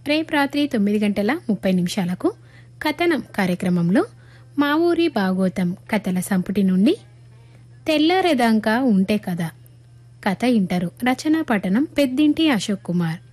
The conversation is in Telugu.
రేపు రాత్రి 9:30 కథనం కార్యక్రమంలో మా ఊరి భాగోతం కథల సంపుటి నుండి తెల్లారేదాకా ఉంటే కథ ఇంటరు. రచనా పఠనం పెద్దింటి అశోక్ కుమార్.